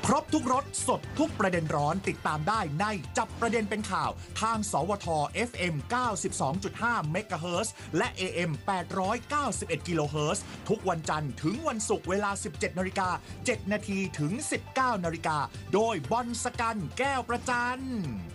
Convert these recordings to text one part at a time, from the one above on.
ครบทุกรสสดทุกประเด็นร้อนติดตามได้ในจับประเด็นเป็นข่าวทางสวท FM 92.5 เมกะเฮิรตซ์และ AM 891 กิโลเฮิรตซ์ทุกวันจันทร์ถึงวันศุกร์เวลา 17:07 น.ถึง 19:00 น.โดยบอลสกันแก้วประจัน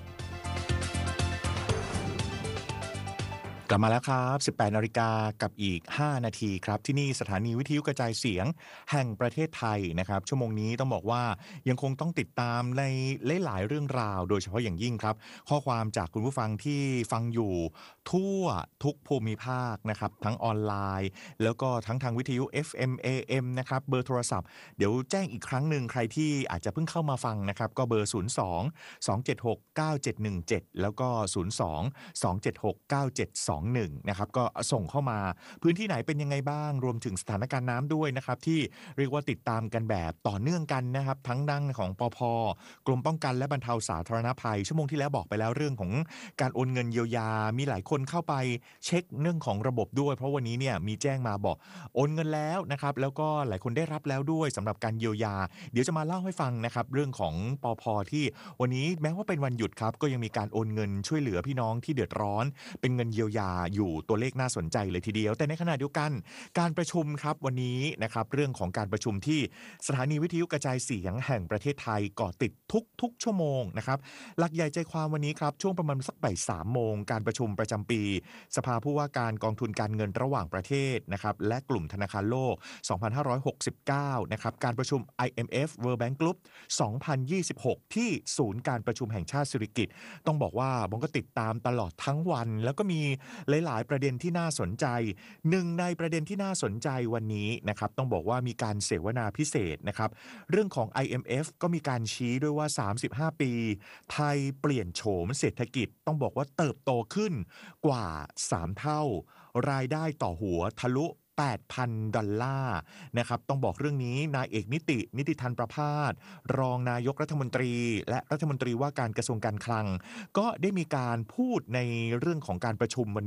กลับมาแล้วครับ 18:00 น.กับอีก 5 นาทีครับที่นี่สถานีวิทยุกระจายเสียงแห่งประเทศไทยนะครับชั่วโมงนี้ต้องบอกว่ายังคงต้องติดตามในหลายๆเรื่องราวโดยเฉพาะอย่างยิ่งครับข้อความจากคุณผู้ฟังที่ฟังอยู่ทั่วทุกภูมิภาคนะครับทั้งออนไลน์แล้วก็ทั้งทางวิทยุ FM AM นะครับเบอร์โทรศัพท์เดี๋ยวแจ้งอีกครั้งหนึ่งใครที่อาจจะเพิ่งเข้ามาฟังนะครับก็เบอร์ 02-276-9717 แล้วก็ 02-276-9721 นะครับก็ส่งเข้ามาพื้นที่ไหนเป็นยังไงบ้างรวมถึงสถานการณ์น้ำด้วยนะครับที่เรียกว่าติดตามกันแบบต่อเนื่องกันนะครับทั้งดังของปภ.กรมป้องกันและบรรเทาสาธารณภัยชั่วโมงที่แล้วบอกไปแล้วเรื่องของการโอนเงินเยียวยามีหลายคนเข้าไปเช็คเรื่องของระบบด้วยเพราะวันนี้เนี่ยมีแจ้งมาบอกโอนเงินแล้วนะครับแล้วก็หลายคนได้รับแล้วด้วยสำหรับการเยียวยาเดี๋ยวจะมาเล่าให้ฟังนะครับเรื่องของปภ.ที่วันนี้แม้ว่าเป็นวันหยุดครับก็ยังมีการโอนเงินช่วยเหลือพี่น้องที่เดือดร้อนเป็นเงินเยียวยาอยู่ตัวเลขน่าสนใจเลยทีเดียวแต่ในขณะเดียวกันการประชุมครับวันนี้นะครับเรื่องของการประชุมที่สถานีวิทยุกระจายเสียงแห่งประเทศไทยก่อติดทุกชั่วโมงนะครับหลักใหญ่ใจความวันนี้ครับช่วงประมาณสักบ่าย 3 โมงการประชุมประจำปีสภาผู้ว่าการกองทุนการเงินระหว่างประเทศนะครับและกลุ่มธนาคารโลก 2569 นะครับการประชุม IMF World Bank Group 2026 ที่ศูนย์การประชุมแห่งชาติสิริกิติ์ต้องบอกว่าบงก็ติดตามตลอดทั้งวันแล้วก็มีหลายๆประเด็นที่น่าสนใจหนึ่งในประเด็นที่น่าสนใจวันนี้นะครับต้องบอกว่ามีการเสวนาพิเศษนะครับเรื่องของ IMF ก็มีการชี้ด้วยว่า35 ปีไทยเปลี่ยนโฉมเศรษฐกิจต้องบอกว่าเติบโตขึ้นกว่า3 เท่ารายได้ต่อหัวทะลุ$8,000นะครับต้องบอกเรื่องนี้นายเอกนิติธันประภาสรองนายกรัฐมนตรีและรัฐมนตรีว่าการกระทรวงการคลังก็ได้มีการพูดในเรื่องของการประชุมวัน